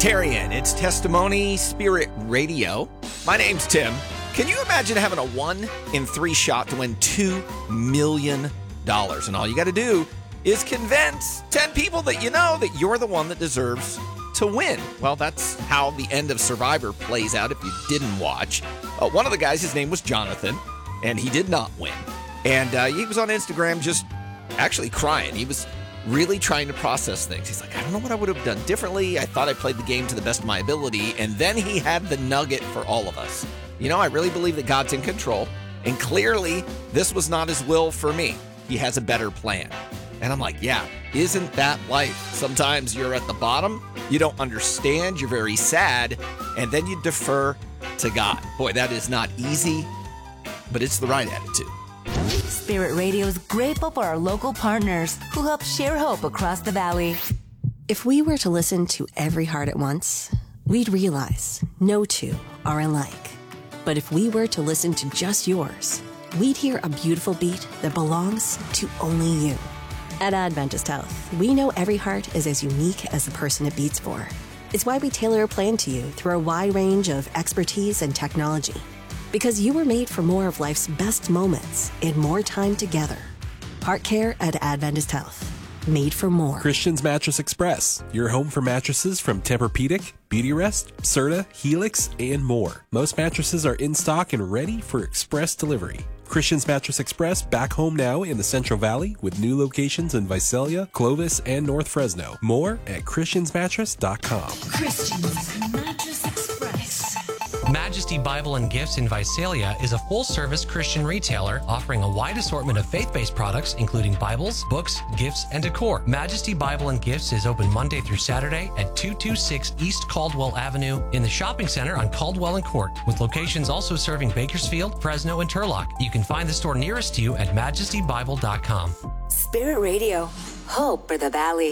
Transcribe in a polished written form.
Presbyterian. It's Testimony Spirit Radio. My name's Tim. Can you imagine having a 1 in 3 shot to win $2 million? And all you got to do is convince 10 people that you know that you're the one that deserves to win. Well, that's how the end of Survivor plays out if you didn't watch. One of the guys, his name was Jonathan, and he did not win. And he was on Instagram just actually crying. He was really trying to process things. He's like, I don't know what I would have done differently. I thought I played the game to the best of my ability. And then he had the nugget for all of us. You know, I really believe that God's in control. And clearly, this was not his will for me. He has a better plan. And I'm like, yeah, isn't that life? Sometimes you're at the bottom, you don't understand, you're very sad, and then you defer to God. Boy, that is not easy, but it's the right attitude. Spirit Radio is grateful for our local partners who help share hope across the valley. If we were to listen to every heart at once, we'd realize no two are alike. But if we were to listen to just yours, we'd hear a beautiful beat that belongs to only you. At Adventist Health, we know every heart is as unique as the person it beats for. It's why we tailor a plan to you through a wide range of expertise and technology. Because you were made for more of life's best moments and more time together. Heart care at Adventist Health. Made for more. Christian's Mattress Express, your home for mattresses from Tempur-Pedic, Beautyrest, Serta, Helix, and more. Most mattresses are in stock and ready for express delivery. Christian's Mattress Express back home now in the Central Valley with new locations in Visalia, Clovis, and North Fresno. More at christiansmattress.com. Christian's Mattress Express. Majesty Bible and Gifts in Visalia is a full-service Christian retailer offering a wide assortment of faith-based products, including Bibles, books, gifts, and decor. Majesty Bible and Gifts is open Monday through Saturday at 226 East Caldwell Avenue in the shopping center on Caldwell and Court, with locations also serving Bakersfield, Fresno, and Turlock. You can find the store nearest to you at majestybible.com. Spirit Radio. Hope for the valley.